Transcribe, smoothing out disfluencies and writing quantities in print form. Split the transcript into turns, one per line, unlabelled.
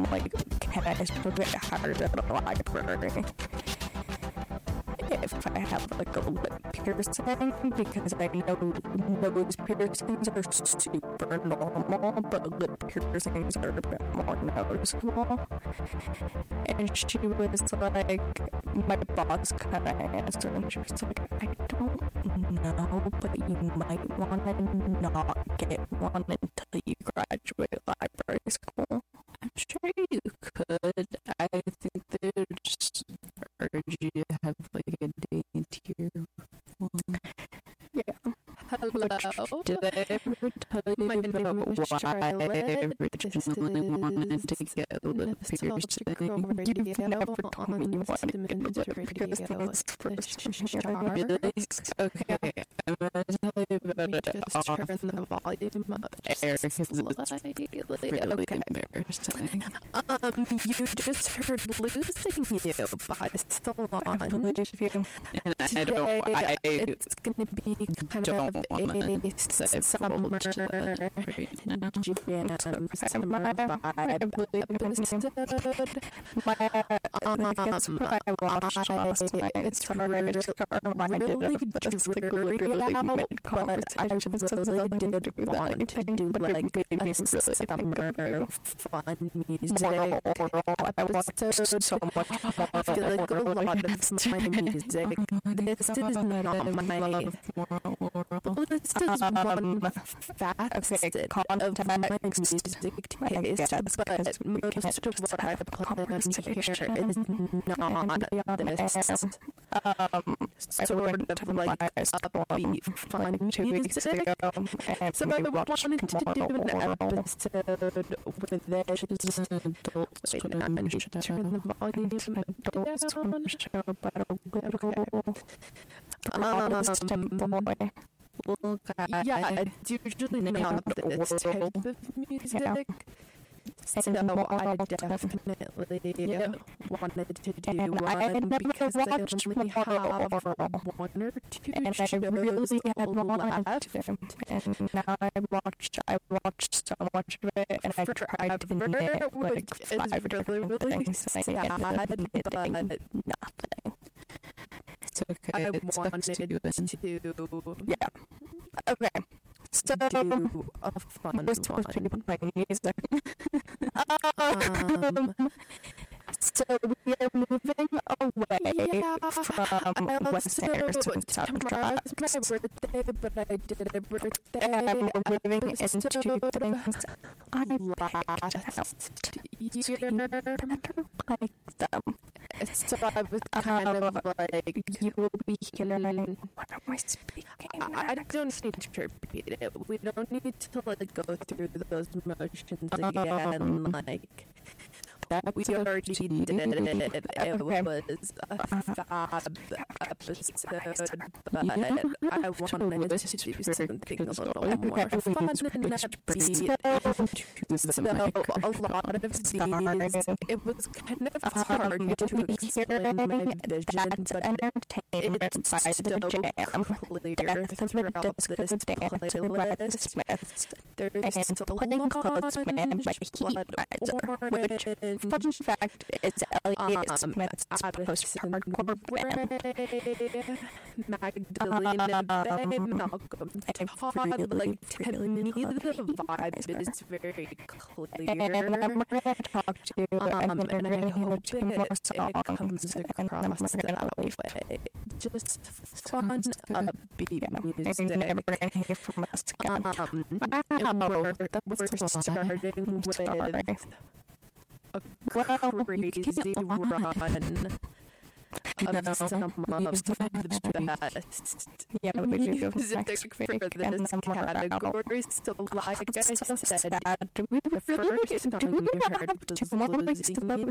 like, can I still get hired at a library if I have like a lip piercing? Because I know nose piercings are super normal, but lip piercings are a bit more noticeable. And she was like, my boss kind of answered, and she was like, I don't know, but you might want to not get one until you graduate library school. I'm sure you could. I think they would just urge you to have like a date here. Yeah.
Hello.
Did I ever tell you
My name
about
is
why I
Charlotte.
originally wanted to get a lip piercing? You've never told me you wanted to get a lip piercing first. Really? Okay, I'm gonna tell you about it.
Just turn the volume up
Eric is
slightly.
really embarrassing.
You just heard losing you by Solange.
And I don't,
It's gonna be kind
don't
of
want to
a
say
summer
right now.
summer vibe episode. It's really dreary out, but I really did want to do like a summer fun music episode.
So much
I feel like a lot of my music. This is not my. This is one facet of my music taste, but most of what I play on here is not this sort of like upbeat, fun music. So I wanted to do an episode with this. Wait, I'm going to turn the volume down. Yeah, it's usually not this type of music. So I definitely wanted to do one because I only have one or two
and I really had one left. And now I watched so much of it, and I tried to knit like 5 different things, and I had knitting nothing. It's okay.
I wanted to
yeah. Okay. So
do a fun
we're supposed to be playing music. So we are moving away from West Harrison South Drive.
My birthday, but I did a birthday.
And we're moving into things I liked last year. I like them.
So I was kind of like,
You will be hearing. What am I speaking?
I don't need to repeat it. We don't need to like go through those motions again. Like
That
we already did it. It was a fab episode, but I wanted to do something a little more fun and upbeat. So a lot of these, it was kind of hard to explain my vision, but it's so clear throughout this playlist. There's Solange, Blood Orange,
fun fact is Elliot Smith's post-hardcore band.
Magdalena Bay, Malcolm Todd, like to me the vibe is very clear.
And I'm going to talk to
And I
more
hope
songs,
it comes
and I'm
across
going
that way. Just fun, upbeat music.
you're never going to hear from us again.
And we're starting with a crazy run of some of the best
Yeah, we do
music for this category. So like I said,
we
the first song you heard was Losing